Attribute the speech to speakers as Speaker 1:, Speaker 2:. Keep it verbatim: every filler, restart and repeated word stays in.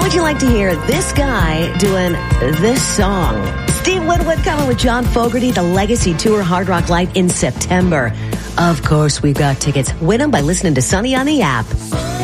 Speaker 1: would you like to hear this guy doing this song? Steve Winwood coming with John Fogerty, the Legacy Tour Hard Rock Live in September. Of course, we've got tickets. Win them by listening to Sunny on the app.